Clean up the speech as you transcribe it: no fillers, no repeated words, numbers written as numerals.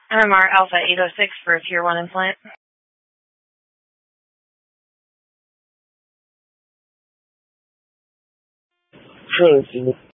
MMR Alpha 806 for a Tier 1 implant. Sure,